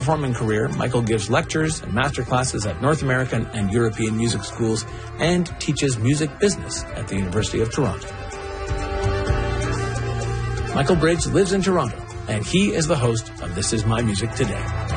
performing career, Michael gives lectures and master classes at North American and European music schools and teaches music business at the University of Toronto. Michael Briggs lives in Toronto, and he is the host of This Is My Music Today.